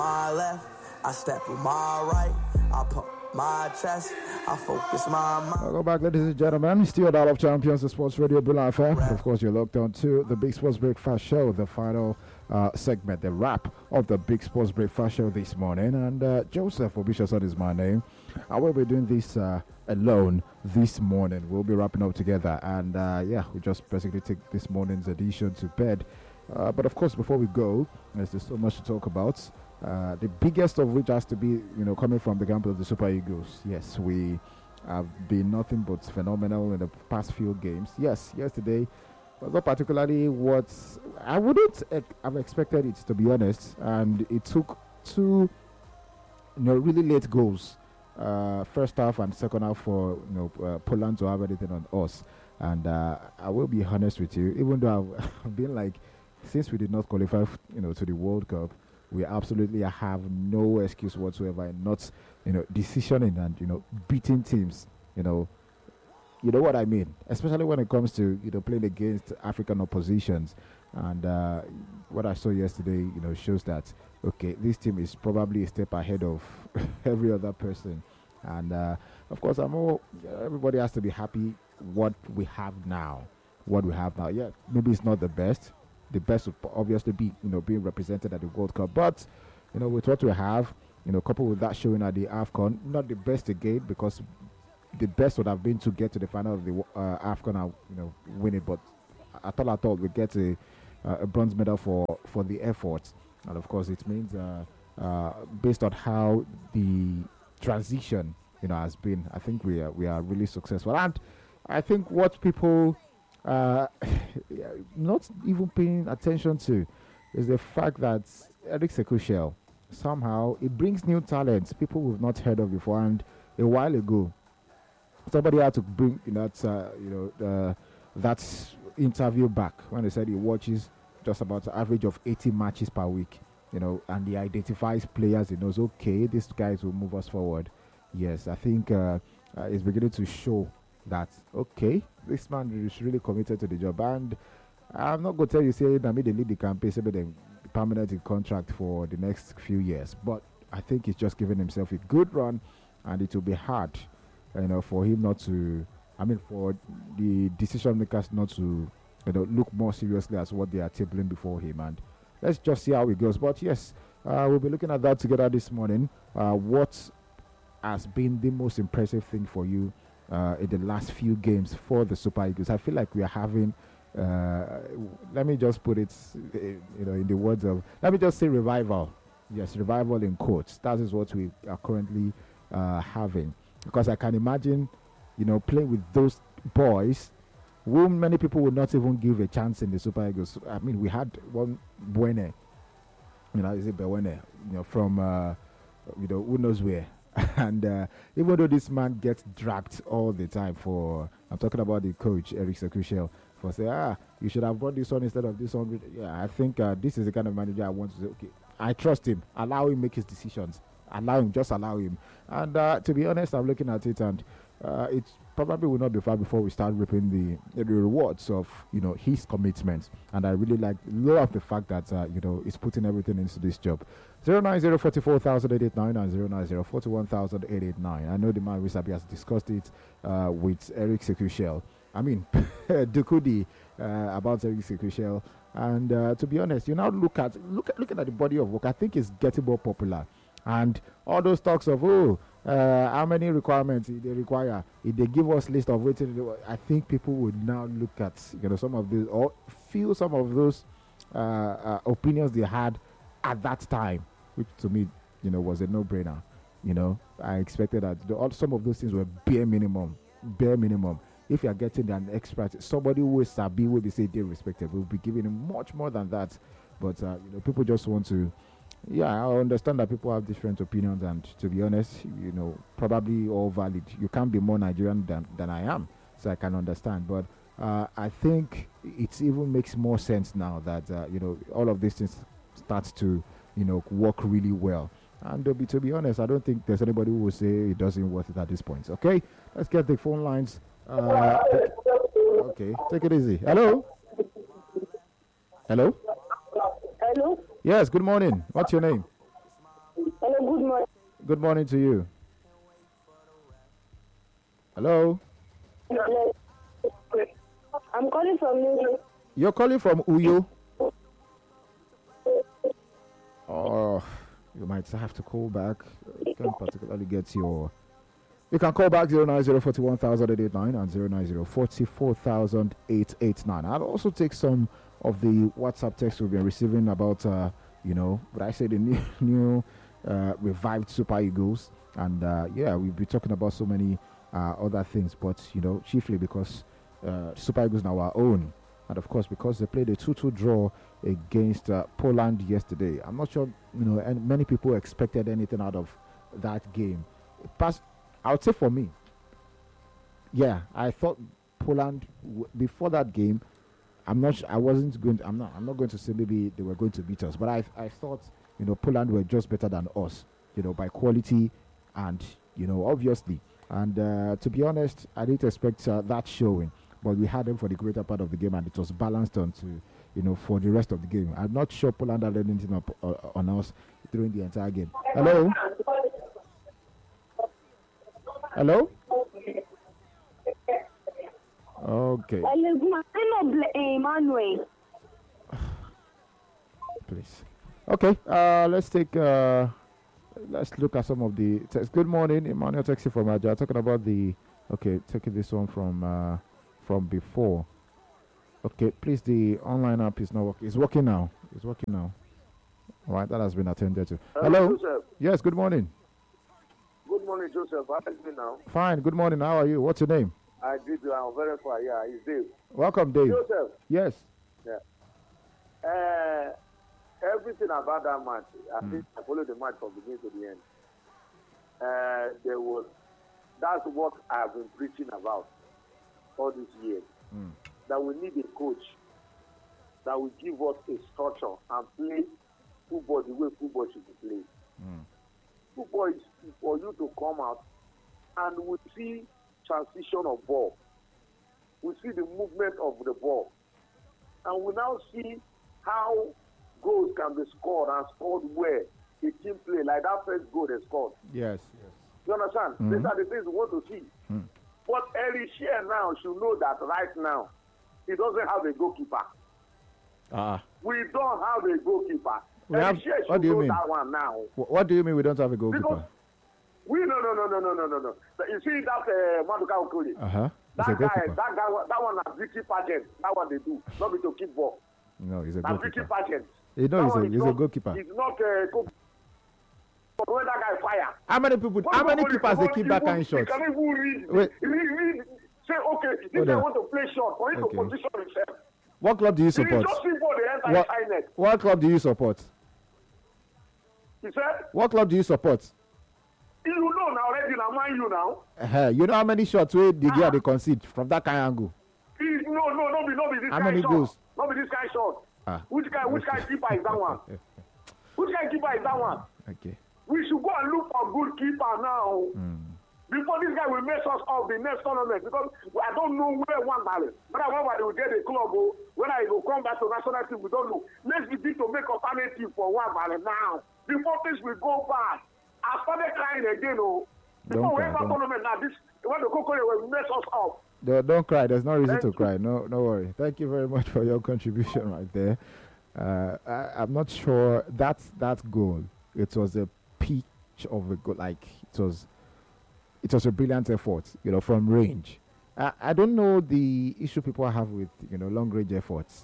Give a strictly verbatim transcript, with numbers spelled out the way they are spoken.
my left, I step with my right, I pump my chest, I focus my mind. Welcome back, ladies and gentlemen. Still Dial of Champions, the Sports Radio Bula F M. Of course, you're locked on to the Big Sports Breakfast Show, the final uh, segment, the wrap of the Big Sports Breakfast Show this morning. And uh, Joseph Obishoson is my name. I will be doing this uh, alone this morning. We'll be wrapping up together. And uh, yeah, we just basically take this morning's edition to bed. Uh, but of course, before we go, there's just so much to talk about. Uh, the biggest of which has to be, you know, coming from the camp of the Super Eagles. Yes, we have been nothing but phenomenal in the past few games. Yes, yesterday was not particularly what I wouldn't ec- have expected it, to be honest. And it took two, you know, really late goals, uh, first half and second half, for you know uh, Poland to have anything on us. And uh, I will be honest with you, even though I've, I've been like, since we did not qualify, f- you know, to the World Cup, we absolutely have no excuse whatsoever in not, you know, decisioning and, you know, beating teams, you know. You know what I mean? Especially when it comes to, you know, playing against African oppositions. And uh, what I saw yesterday, you know, shows that, okay, this team is probably a step ahead of every other person. And, uh, of course, I'm all, everybody has to be happy what we have now. What we have now. Yeah, maybe it's not the best. The best would obviously be, you know, being represented at the World Cup. But, you know, with what we have, you know, coupled with that showing at the AFCON, not the best again, because the best would have been to get to the final of the uh, AFCON and, you know, win it. But at all, at all, we get a, uh, a bronze medal for, for the effort. And, of course, it means uh, uh, based on how the transition, you know, has been, I think we are, we are really successful. And I think what people... Uh, not even paying attention to is the fact that Eric Sekushel, somehow it brings new talents people we've not heard of before. And a while ago, somebody had to bring, you know, that uh, you know uh, that interview back when they said he watches just about an average of eighty matches per week, you know, and he identifies players. He knows, okay, these guys will move us forward. Yes, I think uh, uh, it's beginning to show that, okay, this man is really committed to the job. And I'm not going to tell you, say, that they lead the campaign, say, they permanent in contract for the next few years. But I think he's just giving himself a good run, and it will be hard, you know, for him not to, I mean, for the decision makers not to, you know, look more seriously as what they are tabling before him. And let's just see how it goes. But yes, uh, we'll be looking at that together this morning. Uh, what has been the most impressive thing for you Uh, in the last few games for the Super Eagles? I feel like we are having, uh, let me just put it, uh, you know, in the words of, let me just say revival. Yes, revival in quotes. That is what we are currently uh, having. Because I can imagine, you know, playing with those boys who many people would not even give a chance in the Super Eagles. I mean, we had one Buene, you know, is it Buene, you know, from, uh, you know, who knows where. And uh, even though this man gets dragged all the time for, I'm talking about the coach, Eric Sekushel, for saying, ah, you should have brought this one instead of this one. Yeah, I think uh, this is the kind of manager I want to say, okay, I trust him. Allow him make his decisions. Allow him, just allow him. And uh, to be honest, I'm looking at it, and uh, it probably will not be far before we start reaping the, the rewards of, you know, his commitment. And I really like, love the fact that, uh, you know, he's putting everything into this job. zero nine zero four four thousand eight eight nine and zero nine zero four one thousand eight eight nine. I know the man Wisabi has discussed it uh, with Eric Sekushel. I mean, Dukudi uh, about Eric Sekushel. And uh, to be honest, you now look at look at looking at the body of work. I think it's getting more popular. And all those talks of, oh, uh, how many requirements they require, if they give us list of waiting, I think people would now look at, you know, some of these, or feel some of those uh, uh, opinions they had at that time, which to me, you know, was a no-brainer. You know, I expected that the, all, some of those things were bare minimum, bare minimum. If you are getting an expert, somebody who is sabi, will be say they respected, will be giving him much more than that. But uh, you know, people just want to. Yeah, I understand that people have different opinions, and to be honest, you know, probably all valid. You can't be more Nigerian than, than I am, so I can understand. But uh, I think it even makes more sense now that uh, you know, all of these things start to, you know, work really well. And to be, to be honest, I don't think there's anybody who will say it doesn't worth it at this point. Okay, let's get the phone lines. Uh, okay, take it easy. Hello. Hello. Hello. Yes. Good morning. What's your name? Good morning to you. Hello. I'm calling from New York. You're calling from Uyo? Oh, you might have to call back. I can't particularly get your... You can call back zero nine zero four one thousand eight eight nine and zero nine zero four four thousand eight eight nine. I'll also take some of the WhatsApp texts we've been receiving about, uh, you know, what I say, the new, new uh, revived Super Eagles. And, uh, yeah, we'll be talking about so many uh, other things, but, you know, chiefly because uh, Super Eagles now our own. And, of course, because they played a two two draw against uh, Poland yesterday. I'm not sure, you know, and many people expected anything out of that game. Past, I would say for me, yeah, I thought Poland w- before that game. I'm not. Sh- I wasn't going. To, I'm not. I'm not going to say maybe they were going to beat us, but I. I thought you know Poland were just better than us. You know by quality, and you know obviously. And uh, to be honest, I didn't expect uh, that showing. But we had them for the greater part of the game, and it was balanced onto you know for the rest of the game. I'm not sure Poland had anything up uh, on us during the entire game. Hello. Hello. Okay. Emmanuel. Please. Okay. Uh, let's take. Uh, let's look at some of the text. Good morning, Emmanuel. Texting from Aja. Talking about the. Okay, taking this one from uh, from before. Okay, please. The online app is not working. It's working now. It's working now. All right, that has been attended to. Uh, Hello. Joseph. Yes. Good morning. Good morning, Joseph. How are you now? Fine. Good morning. How are you? What's your name? I did. I'm very fine. Yeah, it's Dave. Welcome, Dave. Joseph. Yes. Yeah. Uh, everything about that match, I Mm. think I followed the match from beginning to the end. Uh, there was. That's what I've been preaching about all these years. Mm. That we need a coach that will give us a structure and play football the way football should be played. Mm. Football is for you to come out and we see transition of ball. We see the movement of the ball. And we now see how goals can be scored and scored where a team play, like that first goal they scored. Yes. Yes. You understand? Mm-hmm. These are the things we want to see. Mm. But Eric Shear now should know that right now he doesn't have a goalkeeper. Ah. We don't have a goalkeeper. We Eric have- Shear what should do you know mean? that one now. Wh- What do you mean we don't have a goalkeeper? Because we no no no no no no no no. You see that uh, Maduka Okoli. Uh huh. He's a That guy, goalkeeper. that guy, that one na beauty pageant. That one they do, not be to keep ball. No, he's a Na beauty goalkeeper. pageant. You know, That he's a, one is he's a not- goalkeeper. He's not uh, go- but when that guy fire. How many people? How many keepers they keep that kind of He shots? can even read. Wait. Read, read. Say okay, this Hold guy on. want to play short for him Okay. to position himself. What club do you He support? just see ball the enter What, inside net. what club do you support? He said, What club do you support? you know now already now, mind you now. Uh-huh. You know how many shots where the girl they concede from that kind of angle? He, no, no, no be, no be this How guy many short. goals? No be this guy short. Ah. Which guy, which guy keeper is that one? Which guy keeper is that one? Okay. We should go and look for good keeper now. Mm. Before this guy will mess us up the next tournament, because I don't know where one ball is. But I wonder why they will get a club, oh, when I will come back to national team, we don't know. Let's begin to make alternative for one ball now. Before things will go bad. I started crying again, oh. Before Don't we cry, enter don't. tournament now, this when the Coco will mess us up. Don't, don't cry. There's no reason Thank to you. cry. No, no worry. Thank you very much for your contribution right there. Uh, I, I'm not sure that's that goal. It was a peach of a goal. Like it was, it was a brilliant effort. You know, from range. I, I don't know the issue people have with you know long range efforts.